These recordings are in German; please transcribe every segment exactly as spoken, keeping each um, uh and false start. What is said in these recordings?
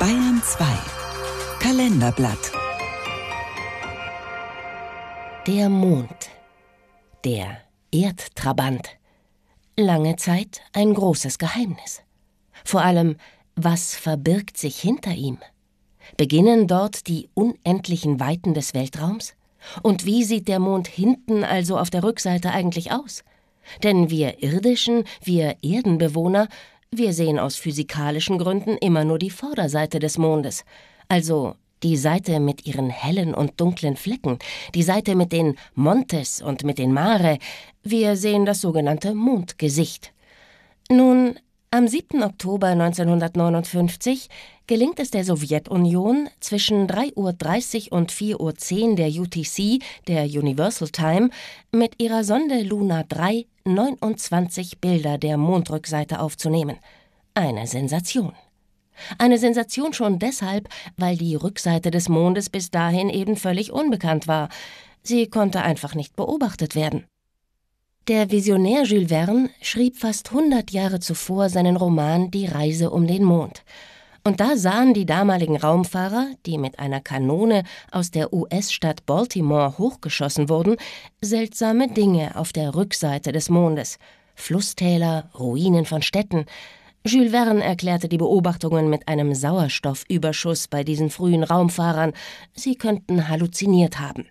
Bayern zwei Kalenderblatt. Der Mond. Der Erdtrabant. Lange Zeit ein großes Geheimnis. Vor allem, was verbirgt sich hinter ihm? Beginnen dort die unendlichen Weiten des Weltraums? Und wie sieht der Mond hinten, also auf der Rückseite, eigentlich aus? Denn wir Irdischen, wir Erdenbewohner, wir sehen aus physikalischen Gründen immer nur die Vorderseite des Mondes, also die Seite mit ihren hellen und dunklen Flecken, die Seite mit den Montes und mit den Mare. Wir sehen das sogenannte Mondgesicht. Nun, am siebten Oktober neunzehnhundertneunundfünfzig gelingt es der Sowjetunion, zwischen drei Uhr dreißig und vier Uhr zehn der U T C, der Universal Time, mit ihrer Sonde Luna drei neunundzwanzig Bilder der Mondrückseite aufzunehmen. Eine Sensation. Eine Sensation schon deshalb, weil die Rückseite des Mondes bis dahin eben völlig unbekannt war. Sie konnte einfach nicht beobachtet werden. Der Visionär Jules Verne schrieb fast hundert Jahre zuvor seinen Roman »Die Reise um den Mond«. Und da sahen die damaligen Raumfahrer, die mit einer Kanone aus der U S-Stadt Baltimore hochgeschossen wurden, seltsame Dinge auf der Rückseite des Mondes. Flusstäler, Ruinen von Städten. Jules Verne erklärte die Beobachtungen mit einem Sauerstoffüberschuss bei diesen frühen Raumfahrern. Sie könnten halluziniert haben.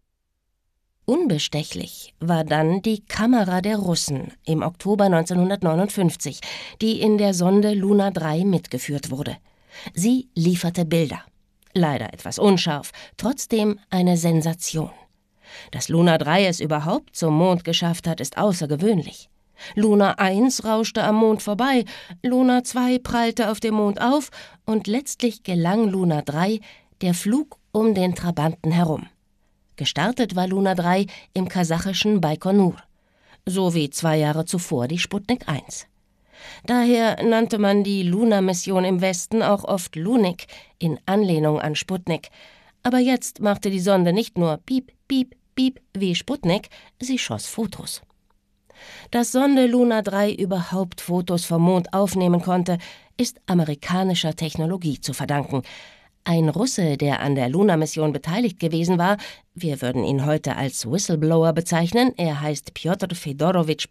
Unbestechlich war dann die Kamera der Russen im Oktober neunzehnhundertneunundfünfzig, die in der Sonde Luna drei mitgeführt wurde. Sie lieferte Bilder. Leider etwas unscharf, trotzdem eine Sensation. Dass Luna drei es überhaupt zum Mond geschafft hat, ist außergewöhnlich. Luna eins rauschte am Mond vorbei, Luna zwei prallte auf dem Mond auf und letztlich gelang Luna drei der Flug um den Trabanten herum. Gestartet war Luna drei im kasachischen Baikonur, so wie zwei Jahre zuvor die Sputnik eins. Daher nannte man die Luna-Mission im Westen auch oft Lunik, in Anlehnung an Sputnik. Aber jetzt machte die Sonde nicht nur Piep, Piep, Piep wie Sputnik, sie schoss Fotos. Dass Sonde Luna drei überhaupt Fotos vom Mond aufnehmen konnte, ist amerikanischer Technologie zu verdanken. Ein Russe, der an der Luna-Mission beteiligt gewesen war, wir würden ihn heute als Whistleblower bezeichnen, er heißt Pjotr Fedorowitsch